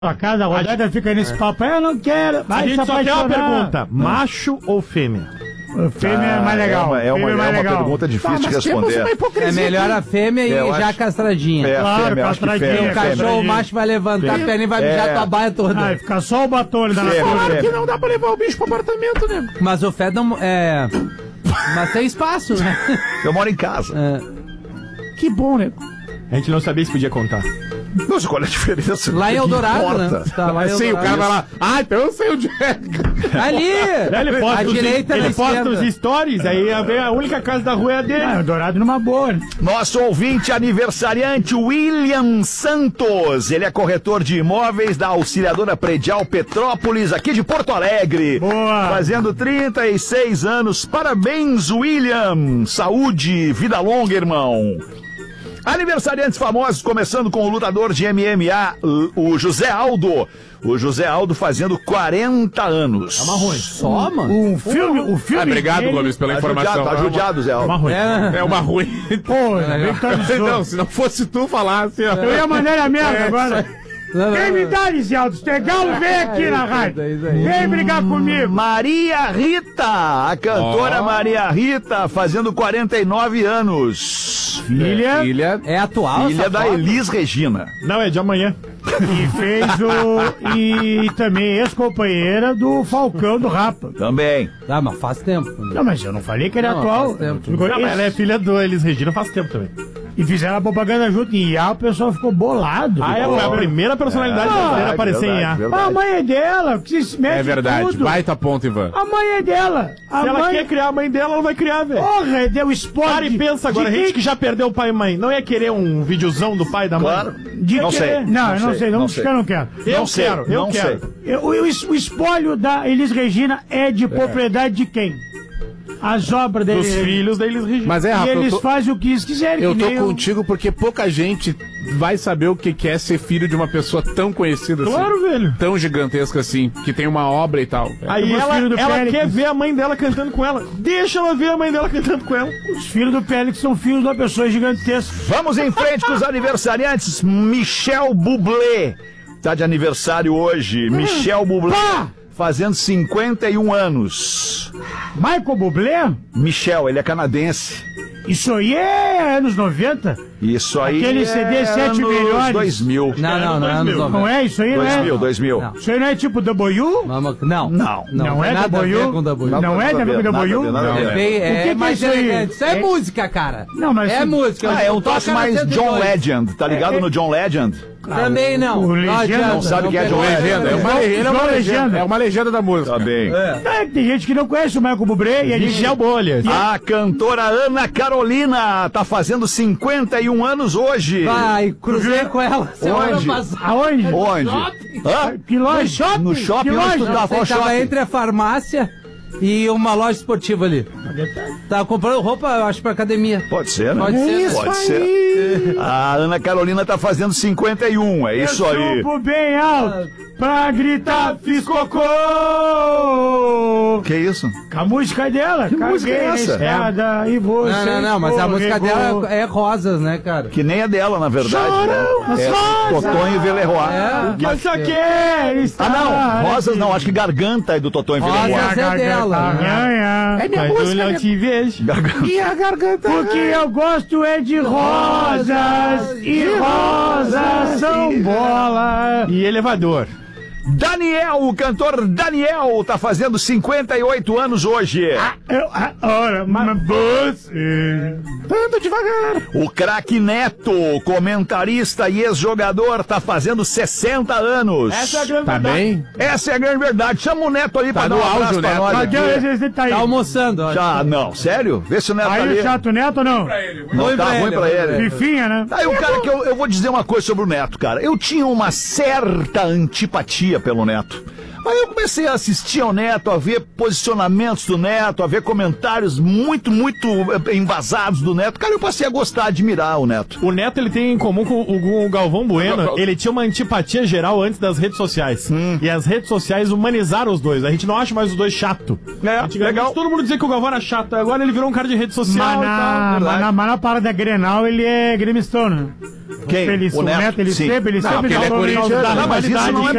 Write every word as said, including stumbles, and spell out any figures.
A casa, a rodada fica nesse papo, eu não quero. A gente só tem uma pergunta: macho ou fêmea? Fêmea ah, é mais legal. É uma, é uma, é uma pergunta difícil tá, de responder. É melhor a fêmea e é, já acho... castradinha. É, claro, fêmea, castradinha. Fêmea, o cachorro, o macho vai levantar fêmea. a perna e vai mijar é. tua baia toda. Ah, fica só o batom ali da natureza. Claro que não dá pra levar o bicho pro apartamento, né? Mas o Fed não... É... Mas tem espaço, né? Eu moro em casa. É. Que bom, né? A gente não sabia se podia contar. Nossa, qual é a diferença? Lá em Eldorado, né? Tá, lá em Eldorado. Sim, o cara vai lá. Ah, então eu sei onde é. Ali! Ele posta, a os, direita ele posta os stories, aí a única casa da rua é a dele. Ah, Eldorado numa boa. Nosso ouvinte aniversariante, William Santos. Ele é corretor de imóveis da Auxiliadora Predial Petrópolis, aqui de Porto Alegre. Boa! Fazendo trinta e seis anos. Parabéns, William. Saúde, vida longa, irmão. Aniversariantes famosos, começando com o lutador de M M A, o José Aldo. O José Aldo fazendo quarenta anos. É uma ruim. Só, mano? Um filme, o filme. Ah, obrigado, dele... Gomes, pela informação. Tá judiado, Zé Aldo. É uma ruim. É, é uma ruim. Pô, é. Não, se não fosse tu falar assim, ó. Eu ia mandar a merda é, agora. Não, não, Vem me dar, Zé Se é galo, vem aqui é, na rádio. É vem brigar comigo. Maria Rita, a cantora oh. Maria Rita, fazendo quarenta e nove anos. Filha. É, filha. É atual, Filha da foto? Elis Regina. Não, é de amanhã. E fez o... E também ex-companheira do Falcão do Rapa. Também. Ah, mas faz tempo. Não, mas eu não falei que era não, atual. Faz tempo. Não, mas ela é filha do Elis Regina faz tempo também. E fizeram a propaganda junto em I A, o pessoal ficou bolado. Ah, é, foi a primeira personalidade é, brasileira a aparecer verdade, em I A. Verdade. A mãe é dela, que se mete É verdade, tudo. baita ponto, Ivan. A mãe é dela. A se mãe... ela quer criar a mãe dela, ela vai criar, velho. Porra, deu esporte. Para e pensa agora, de gente que... que já perdeu o pai e mãe, não ia querer um videozão do pai e da mãe? Claro. De não, que... sei. não, não, eu não sei, não, não sei, eu não quero. Eu não quero, sei, eu não quero. Sei. Eu, o, o espólio da Elis Regina é de é. propriedade de quem? As obras deles. Dos filhos da Elis Regina. Mas é, Rafa, e eles tô... fazem o que eles quiserem. Eu que tô contigo eu... porque pouca gente vai saber o que é ser filho de uma pessoa tão conhecida assim. Claro, velho. Tão gigantesca assim, que tem uma obra e tal. Aí ela, ela quer ver a mãe dela cantando com ela. Deixa ela ver a mãe dela cantando com ela. Os filhos do Pélix são filhos de uma pessoa gigantesca. Vamos em frente com os aniversariantes. Michel Bublé. Tá de aniversário hoje. Michel Bublé. Pá! Fazendo cinquenta e um anos. Michael Bublé? Michel, ele é canadense. Isso aí é anos noventa? Isso aí Aquele C D é sete melhores. dois mil. Não, não, não é anos noventa. Não é isso aí, dois né? dois mil, dois mil. Não. Isso aí não é tipo W? Não. Não. Não. Não, não é nada W? A ver com W. Não, não é nada W? W? Não, é, é, é mais elegante. Isso é, é música, cara. Não, mas é música. Ah, é um toque mais John Legend. Tá ligado é, no John Legend? Também não. O Legenda. Não sabe o que é John Legend? É uma, é, uma legenda, é uma legenda da música. Tá bem. É. É, tem gente que não conhece o Michael Bublé e a gente... Michel Bolhas. A cantora Ana Carolina tá fazendo cinquenta e um anos hoje. Vai, cruzei com ela semana Onde? passada. Aonde? Onde? Hã? Que loja? No shopping? No shopping? Que Onde loja? tu tá? Qual Tava shopping? entre a farmácia e uma loja esportiva ali. Tava comprando roupa, eu acho, pra academia. Pode ser, né? Pode ser. Isso Pode aí. ser. A Ana Carolina tá fazendo cinquenta e um, é isso eu aí. Subo bem alto pra gritar, fiz cocô. Que isso? A música dela. Que música é essa? Escada, e você Não, não, não, mas a música dela é rosas, né, cara? Que nem a dela, na verdade. Choram né? as É rosas. Totonho e Veleroy. É, O que eu mas- só quero estar Ah, não. Rosas aqui. não. Acho que Garganta é do Totonho e Veleroy. Rosas é dela. É minha Mas música, eu não minha- te vejo. Garganta. E a garganta. Porque eu gosto é de rosas e rosas são bola. E elevador. Daniel, o cantor Daniel, tá fazendo cinquenta e oito anos hoje. Eu, a- ora, mas você... Anda devagar. O craque Neto, comentarista e ex-jogador, tá fazendo sessenta anos. Essa é a grande Tá verdade. bem? Essa é a grande verdade. Chama o Neto aí pra Tá dar no um abraço áudio, pra Neto. nós Cadê aqui. esse tá aí? Tá almoçando, ó. Já, não, sério? Vê se o Neto tá Aí ali. o chato neto ou não? Não, Ruim tá pra ruim ele, pra ruim ele. pra ele. Fifinha, né? Aí o cara que eu, eu vou dizer uma coisa sobre o Neto, cara. Eu tinha uma certa antipatia pelo Neto. Aí eu comecei a assistir ao Neto, a ver posicionamentos do Neto, a ver comentários muito, muito eh, embasados do Neto. Cara, eu passei a gostar, a admirar o Neto. O Neto, ele tem em comum com o, com o Galvão Bueno, ele tinha uma antipatia geral antes das redes sociais. Hum. E as redes sociais humanizaram os dois. A gente não acha mais os dois chato. É, Antigamente, legal. todo mundo dizia que o Galvão era chato. Agora ele virou um cara de rede social Mas e tal. na, mas na, mas na parada Grenal ele é gremistão, né? Quem? Ele, O o Neto? Neto, ele Sim. sempre, ele Não, sempre porque ele é dá o nome corintiano. da Não, mas isso rivalidade. não é